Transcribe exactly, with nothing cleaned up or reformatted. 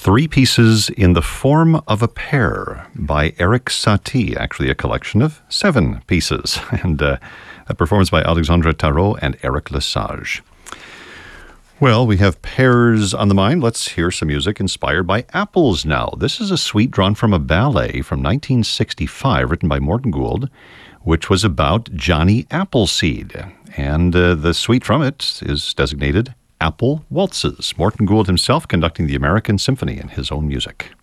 Three Pieces in the Form of a Pear by Erik Satie, actually a collection of seven pieces, and uh, a performance by Alexandre Tarot and Eric Lesage. Well, we have pears on the mind. Let's hear some music inspired by apples now. This is a suite drawn from a ballet from nineteen sixty-five, written by Morton Gould, which was about Johnny Appleseed. And uh, the suite from it is designated Apple Waltzes. Morton Gould himself conducting the American Symphony in his own music.